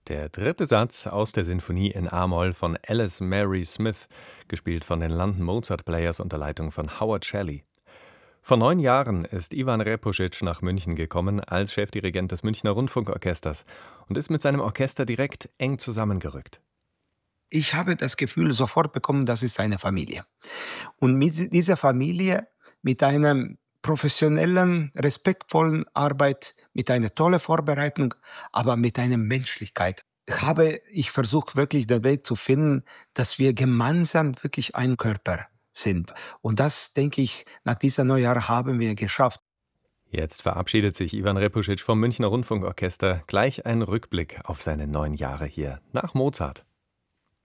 Der dritte Satz aus der Sinfonie in A-Moll von Alice Mary Smith, gespielt von den London Mozart Players unter Leitung von Howard Shelley. Vor 9 Jahren ist Ivan Repuschitsch nach München gekommen als Chefdirigent des Münchner Rundfunkorchesters und ist mit seinem Orchester direkt eng zusammengerückt. Ich habe das Gefühl sofort bekommen, das ist eine Familie. Und mit dieser Familie, mit einem professionellen, respektvollen Arbeit, mit einer tollen Vorbereitung, aber mit einer Menschlichkeit, habe ich versucht, wirklich den Weg zu finden, dass wir gemeinsam wirklich ein Körper sind. Und das, denke ich, nach dieser Neujahr haben wir geschafft. Jetzt verabschiedet sich Ivan Repuschitsch vom Münchner Rundfunkorchester. Gleich ein Rückblick auf seine 9 Jahre hier nach Mozart.